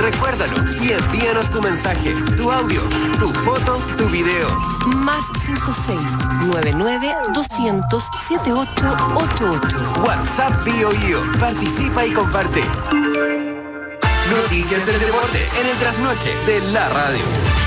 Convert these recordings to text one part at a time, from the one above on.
Recuérdalo y envíanos tu mensaje, tu audio, tu foto, tu video. Más 56-99-200-7888. WhatsApp BioIO. Participa y comparte. Noticias del deporte en el trasnoche de la radio.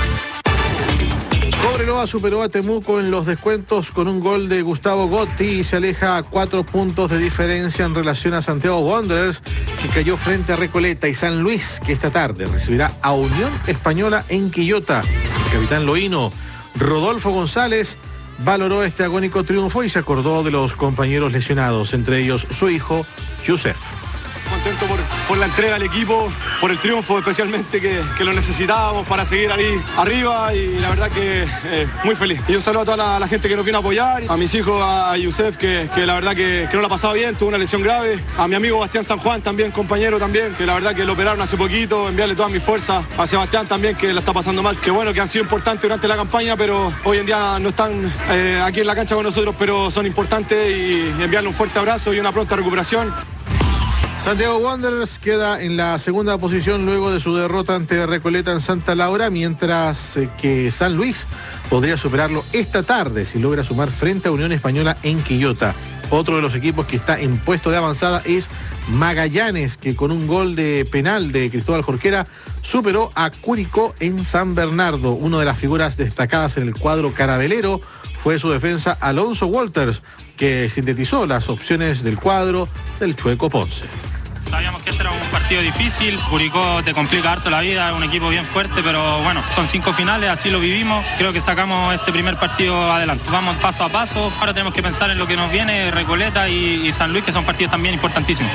Cobreloa superó a Temuco en los descuentos con un gol de Gustavo Gotti y se aleja a 4 puntos de diferencia en relación a Santiago Wanderers, que cayó frente a Recoleta, y San Luis, que esta tarde recibirá a Unión Española en Quillota. El capitán loíno Rodolfo González valoró este agónico triunfo y se acordó de los compañeros lesionados, entre ellos su hijo, Yusef. Contento por la entrega al equipo, por el triunfo especialmente que lo necesitábamos para seguir ahí arriba, y la verdad que muy feliz. Y un saludo a toda la gente que nos vino a apoyar, a mis hijos, a Yusef, que la verdad que no la ha pasado bien, tuvo una lesión grave, a mi amigo Bastián San Juan también, compañero también, que la verdad que lo operaron hace poquito, enviarle todas mis fuerzas a Sebastián también, que la está pasando mal, que bueno, que han sido importantes durante la campaña, pero hoy en día no están aquí en la cancha con nosotros, pero son importantes, y enviarle un fuerte abrazo y una pronta recuperación. Santiago Wanderers queda en la segunda posición luego de su derrota ante Recoleta en Santa Laura, mientras que San Luis podría superarlo esta tarde si logra sumar frente a Unión Española en Quillota. Otro de los equipos que está en puesto de avanzada es Magallanes, que con un gol de penal de Cristóbal Jorquera superó a Curicó en San Bernardo. Una de las figuras destacadas en el cuadro carabelero fue su defensa Alonso Walters, que sintetizó las opciones del cuadro del Chueco Ponce. Sabíamos que este era un partido difícil, Curicó te complica harto la vida, es un equipo bien fuerte, pero bueno, son 5 finales, así lo vivimos, creo que sacamos este primer partido adelante. Vamos paso a paso, ahora tenemos que pensar en lo que nos viene, Recoleta y San Luis, que son partidos también importantísimos.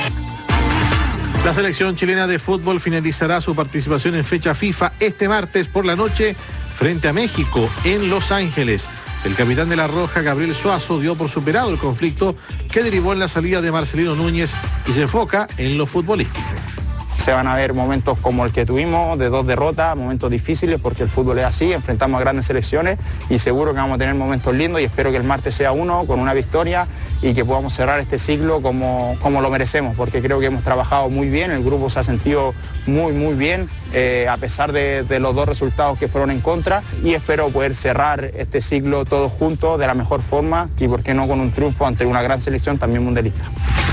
La selección chilena de fútbol finalizará su participación en fecha FIFA este martes por la noche frente a México en Los Ángeles. El capitán de La Roja, Gabriel Suazo, dio por superado el conflicto que derivó en la salida de Marcelino Núñez y se enfoca en lo futbolístico. Se van a ver momentos como el que tuvimos, de 2 derrotas, momentos difíciles porque el fútbol es así, enfrentamos a grandes selecciones y seguro que vamos a tener momentos lindos, y espero que el martes sea uno con una victoria y que podamos cerrar este ciclo como lo merecemos, porque creo que hemos trabajado muy bien, el grupo se ha sentido muy bien, a pesar de los 2 resultados que fueron en contra, y espero poder cerrar este ciclo todos juntos de la mejor forma y por qué no con un triunfo ante una gran selección también mundialista.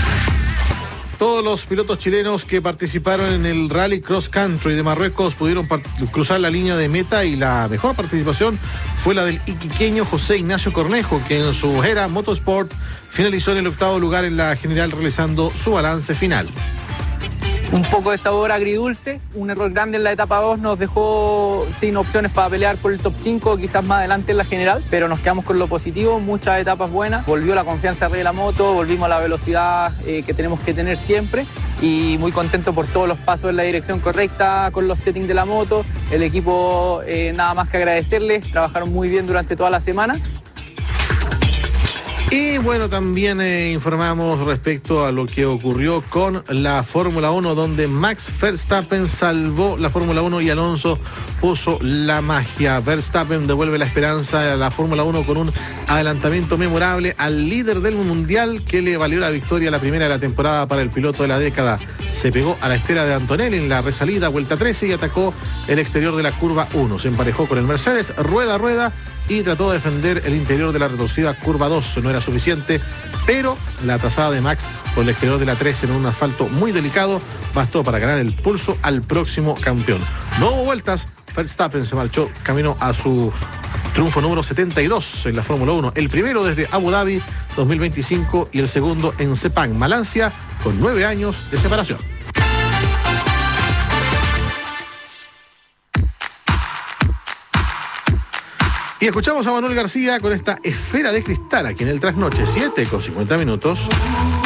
Todos los pilotos chilenos que participaron en el Rally Cross Country de Marruecos pudieron cruzar la línea de meta, y la mejor participación fue la del iquiqueño José Ignacio Cornejo, que en su Era Motorsport finalizó en el 8º lugar en la general, realizando su balance final. Un poco de sabor agridulce, un error grande en la etapa 2 nos dejó sin opciones para pelear por el top 5, quizás más adelante en la general, pero nos quedamos con lo positivo, muchas etapas buenas, volvió la confianza de la moto, volvimos a la velocidad que tenemos que tener siempre, y muy contento por todos los pasos en la dirección correcta con los settings de la moto. El equipo, nada más que agradecerles, trabajaron muy bien durante toda la semana. Y bueno, también informamos respecto a lo que ocurrió con la Fórmula 1, donde Max Verstappen salvó la Fórmula 1 y Alonso puso la magia. Verstappen devuelve la esperanza a la Fórmula 1 con un adelantamiento memorable al líder del mundial, que le valió la victoria, la primera de la temporada para el piloto de la década. Se pegó a la estela de Antonelli en la resalida, vuelta 13, y atacó el exterior de la curva 1. Se emparejó con el Mercedes, rueda a rueda, y trató de defender el interior de la retorcida curva 2. No era suficiente, pero la trazada de Max por el exterior de la 3 en un asfalto muy delicado bastó para ganar el pulso al próximo campeón. No hubo vueltas, Verstappen se marchó camino a su triunfo número 72 en la Fórmula 1, el primero desde Abu Dhabi 2025 y el segundo en Sepang, Malasia, con 9 años de separación. Y escuchamos a Manuel García con esta Esfera de Cristal aquí en el Trasnoche, 7:50.